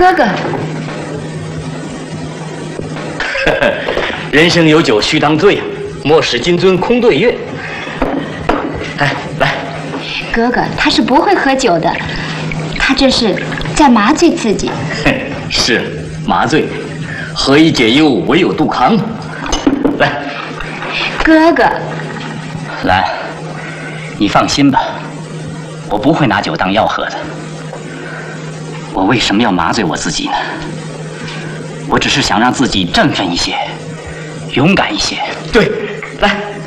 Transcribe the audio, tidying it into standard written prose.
哥哥。 人生有酒须当醉啊，莫使金樽空对月。哎，来。 哥哥他是不会喝酒的，他这是在麻醉自己。 是麻醉，何以解忧，唯有杜康。来， 哥哥。 兰，你放心吧，我不会拿酒当药喝的。我为什么要麻醉我自己呢？我只是想让自己振奋一些，勇敢一些。 对，来。